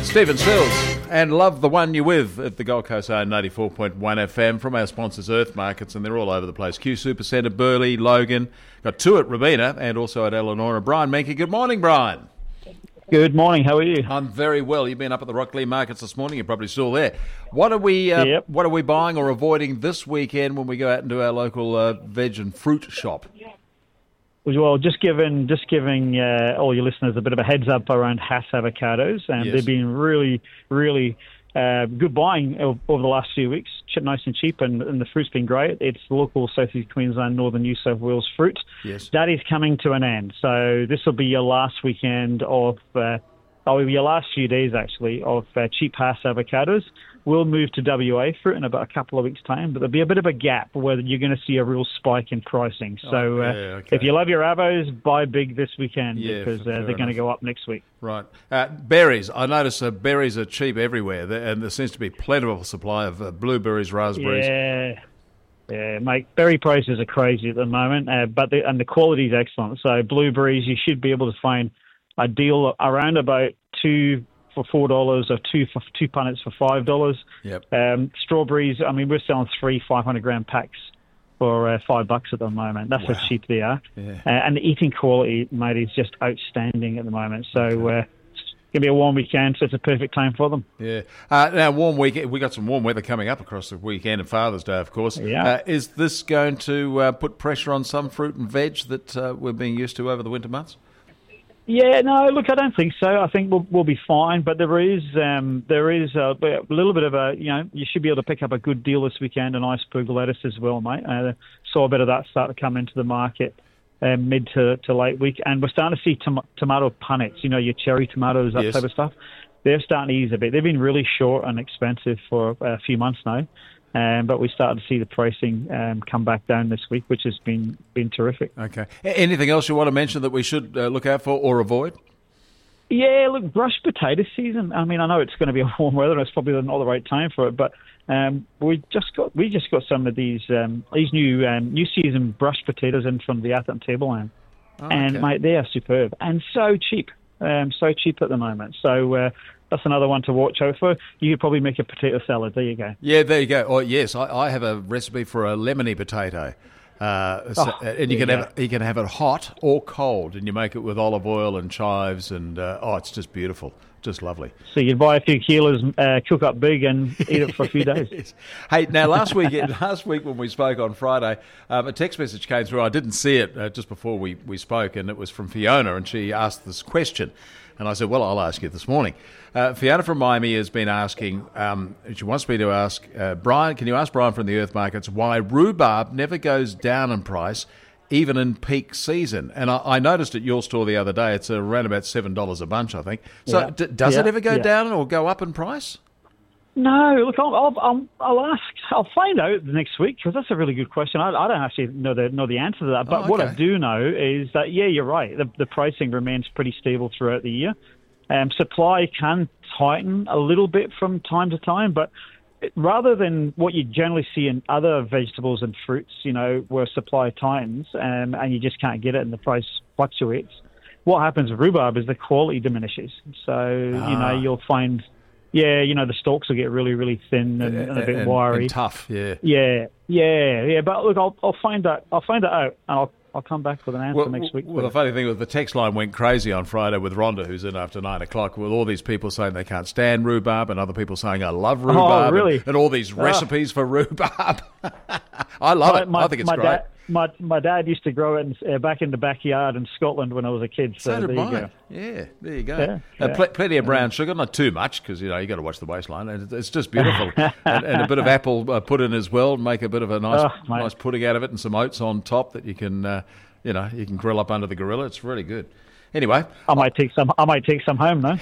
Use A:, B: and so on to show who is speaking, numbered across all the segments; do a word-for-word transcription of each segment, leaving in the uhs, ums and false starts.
A: Stephen Sills, and love the one you're with at the Gold Coast own ninety-four point one F M from our sponsors Earth Markets, and they're all over the place. Q Supercentre, Burleigh, Logan, got two at Robina and also at Eleanor. Brian Menke, good morning, Brian.
B: Good morning, how are you?
A: I'm very well. You've been up at the Rocklea Markets this morning, you're probably still there. What are we uh,
B: yep.
A: What are we buying or avoiding this weekend when we go out into our local uh, veg and fruit shop?
B: Well, just giving just giving uh, all your listeners a bit of a heads up around Hass avocados, and
A: Yes.
B: they've been really, really uh, good buying over, over the last few weeks. Ch- Nice and cheap, and, and the fruit's been great. It's local South East Queensland, Northern New South Wales fruit.
A: Yes.
B: That is coming to an end. So this will be your last weekend of, uh, oh, your last few days actually of uh, cheap Hass avocados. We'll move to W A fruit in about a couple of weeks' time, but there'll be a bit of a gap where you're going to see a real spike in pricing. So
A: Oh, yeah,
B: uh,
A: okay.
B: if you love your avos, buy big this weekend
A: Yeah,
B: because
A: fair
B: uh, they're going to
A: enough.
B: go up next week.
A: Right. Uh, berries. I notice uh, berries are cheap everywhere, there, and there seems to be plentiful supply of uh, blueberries, raspberries.
B: Yeah, yeah, mate. Berry prices are crazy at the moment, uh, but the, and the quality is excellent. So blueberries, you should be able to find a deal around about two for four dollars or two for two punnets for five dollars.
A: Yep.
B: Um, strawberries, I mean, we're selling three five hundred gram packs for uh, five bucks at the moment. That's
A: Wow.
B: how cheap they are.
A: Yeah.
B: Uh, and the eating quality, mate, is just outstanding at the moment. So uh, it's going to be a warm weekend, so it's a perfect time for them.
A: Yeah. Uh, now, warm weekend. We got some warm weather coming up across the weekend and Father's Day, of course.
B: Yeah.
A: Uh, is this going to uh, put pressure on some fruit and veg that uh, we're being used to over the winter months?
B: Yeah, no, look, I don't think so. I think we'll we'll be fine, but there is um, there is a, a little bit of a, you know, you should be able to pick up a good deal this weekend on iceberg lettuce as well, mate. Uh, saw a bit of that start to come into the market uh, mid to, to late week, and we're starting to see tom- tomato punnets, you know, your cherry tomatoes, that
A: Yes.
B: type of stuff. They're starting to ease a bit. They've been really short and expensive for a few months now. Um, but we started to see the pricing um, come back down this week, which has been been terrific.
A: Okay. A- Anything else you want to mention that we should uh, look out for or avoid?
B: Yeah, look, brush potato season. I mean, I know it's going to be a warm weather, and it's probably not the right time for it, but um, we just got we just got some of these um, these new um, new season brush potatoes in from the Atherton Tableland,
A: Oh,
B: and
A: okay.
B: mate, they are superb and so cheap, um, so cheap at the moment. So. Uh, That's another one to watch out for. You could probably make a potato salad. There you go.
A: Yeah, there you go. Oh, yes, I, I have a recipe for a lemony potato. Uh, so-
B: Oh,
A: and you can
B: there you
A: have it, you can have it hot or cold, and you make it with olive oil and chives, and uh, oh, it's just beautiful, just lovely.
B: So you buy a few kilos, uh, cook up big, and eat it for a few days.
A: Yes. Hey, now last week, last week when we spoke on Friday, um, a text message came through. I didn't see it uh, just before we, we spoke, and it was from Fiona, and she asked this question. And I said, well, I'll ask you this morning. Uh, Fiona from Miami has been asking, um, she wants me to ask, uh, Brian, can you ask Brian from the Earth Markets why rhubarb never goes down in price, even in peak season? And I, I noticed at your store the other day, it's around about seven dollars a bunch, I think. So
B: Yeah.
A: d- does it
B: Yeah.
A: ever go
B: Yeah.
A: down or go up in price?
B: No, look, I'll, I'll, I'll, I'll ask. I'll find out next week because that's a really good question. I, I don't actually know the know the answer to that. But
A: Oh,
B: what I
A: okay.
B: do know is that yeah, you're right. The, the pricing remains pretty stable throughout the year. Um, supply can tighten a little bit from time to time, but it- rather than what you generally see in other vegetables and fruits, you know, where supply tightens um, and you just can't get it and the price fluctuates, what happens with rhubarb is the quality diminishes. So you
A: Ah.
B: know you'll find. Yeah, you know, the stalks will get really, really thin and, and a bit
A: and,
B: wiry.
A: and tough, yeah.
B: Yeah, yeah, yeah. But look, I'll I'll find that I'll find that out, and I'll I'll come back with an answer
A: Well,
B: next week.
A: well, the funny thing was the text line went crazy on Friday with Rhonda, who's in after nine o'clock, with all these people saying they can't stand rhumbarb and other people saying I love rhubarb,
B: Oh, really?
A: and, and all these recipes for rhubarb. I love
B: my,
A: it.
B: my,
A: I think it's
B: my
A: great.
B: Dad, my my dad used to grow it in, uh, back in the backyard in Scotland when I was a kid. So,
A: So did
B: there you
A: mine.
B: go.
A: Yeah, there you go.
B: Yeah,
A: Uh,
B: yeah.
A: pl- plenty of brown sugar, not too much, because you know you got to watch the waistline. And it's just beautiful, and, and a bit of apple uh, pudding as well. Make a bit of a nice,
B: Oh, mate.
A: nice pudding out of it, and some oats on top that you can, uh, you know, you can grill up under the gorilla. It's really good. Anyway,
B: I might take some. I might take some home though.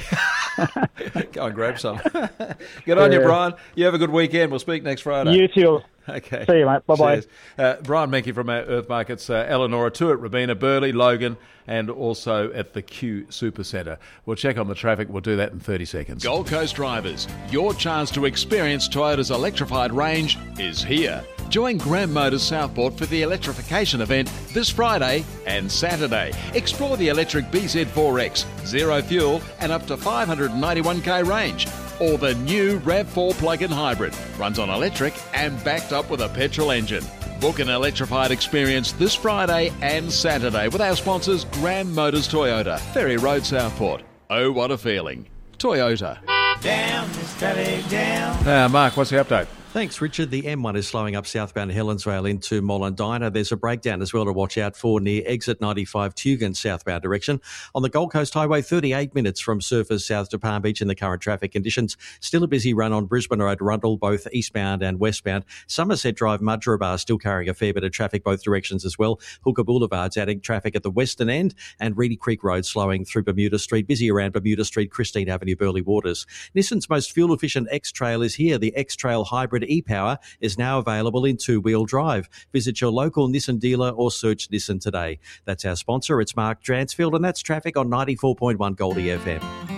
A: go and grab some. Good on you,
B: Yeah.
A: Brian. You have a good weekend. We'll speak next Friday.
B: You too.
A: Okay.
B: See you, mate. Bye-bye.
A: Cheers. Uh, Brian Menke from our Earth Markets, uh, Eleanor, two at Robina, Burleigh, Logan, and also at the Q Supercentre. We'll check on the traffic. We'll do that in thirty seconds.
C: Gold Coast drivers, your chance to experience Toyota's electrified range is here.
A: Join Graham Motors Southport for the electrification event this Friday and Saturday. Explore the electric B Z four X, zero fuel and up to five hundred ninety-one k range. Or the new RAV four plug-in hybrid. Runs on electric and backed up with a petrol engine. Book an electrified experience this Friday and Saturday with our sponsors Graham Motors Toyota, Ferry Road, Southport. Oh, what a feeling. Toyota.
C: Down, this traffic down.
A: Now, Mark, what's the update?
D: Thanks, Richard. The M one is slowing up southbound Helensvale into Mollendina. There's a breakdown as well to watch out for near exit ninety-five Tugun southbound direction. On the Gold Coast Highway, thirty-eight minutes from Surfers south to Palm Beach in the current traffic conditions. Still a busy run on Brisbane Road, Rundle, both eastbound and westbound. Somerset Drive, Mudgeeraba still carrying a fair bit of traffic both directions as well. Hooker Boulevard's adding traffic at the western end, and Reedy Creek Road slowing through Bermuda Street. Busy around Bermuda Street, Christine Avenue, Burleigh Waters. Nissan's most fuel-efficient X-Trail is here. The X-Trail Hybrid E-Power is now available in two-wheel drive. Visit your local Nissan dealer or search Nissan today. That's our sponsor. It's Mark Dransfield, and that's traffic on ninety-four point one Goldie F M.